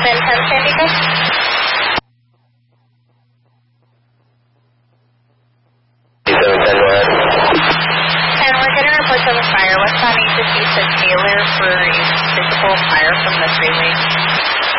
San Diego. And we're getting reports of a fire. What's on 8 to Taylor for a physical fire from the freeway?